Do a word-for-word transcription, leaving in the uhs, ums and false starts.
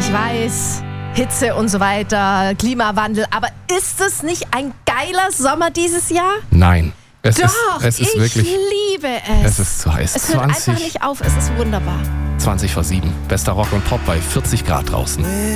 Ich weiß, Hitze und so weiter, Klimawandel, aber ist es nicht ein geiler Sommer dieses Jahr? Nein. Es Doch, ist, es ist ich wirklich, liebe es. Es ist zu heiß. Es hört zwanzig, einfach nicht auf, es ist wunderbar. zwanzig vor sieben. Bester Rock und Pop bei vierzig Grad draußen.